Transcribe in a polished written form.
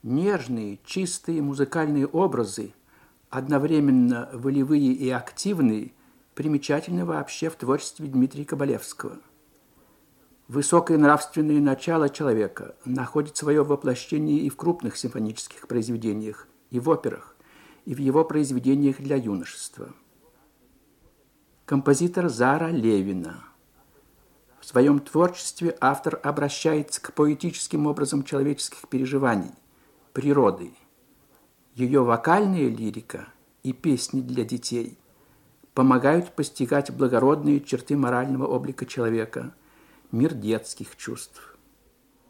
Нежные, чистые музыкальные образы, одновременно волевые и активные, примечательны вообще в творчестве Дмитрия Кабалевского. Высокое нравственное начало человека находит свое воплощение и в крупных симфонических произведениях, и в операх, и в его произведениях для юношества. Композитор Зара Левина. В своем творчестве автор обращается к поэтическим образам человеческих переживаний, природы. Ее вокальная лирика и песни для детей помогают постигать благородные черты морального облика человека, мир детских чувств.